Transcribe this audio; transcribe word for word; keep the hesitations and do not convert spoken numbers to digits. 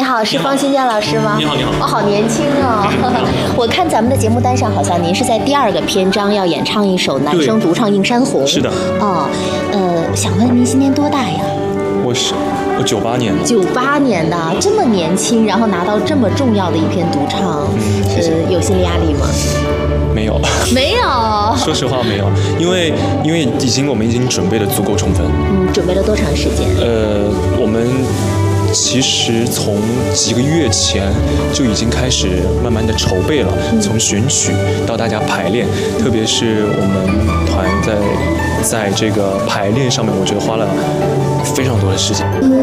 好，是方新建老师吗？ 你好，你好。 我、哦、好年轻哦！我看咱们的节目单上，好像您是在第二个篇章要演唱一首男生独唱《映山红》。 是的。 哦，呃，想问您今年多大呀？ 我是我九八年的。 九八年的，这么年轻，然后拿到这么重要的一篇独唱， 嗯，谢谢。 呃，有心理压力吗？ 没有， 没有。 说实话没有，因为因为已经我们已经准备的足够充分。 嗯，准备了多长时间？ 呃，我们其实从几个月前就已经开始慢慢的筹备了，嗯、从选曲到大家排练，特别是我们团在在这个排练上面，我觉得花了非常多的时间。 嗯，